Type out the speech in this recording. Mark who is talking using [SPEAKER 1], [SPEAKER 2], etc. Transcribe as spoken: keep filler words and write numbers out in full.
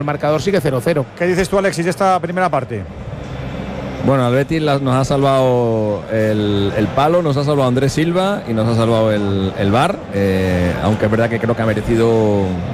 [SPEAKER 1] El marcador sigue cero cero.
[SPEAKER 2] ¿Qué dices tú, Alexis, de esta primera parte?
[SPEAKER 3] Bueno, al Betis nos ha salvado el, el palo, nos ha salvado Andrés Silva y nos ha salvado el, el V A R, eh, aunque es verdad que creo que ha merecido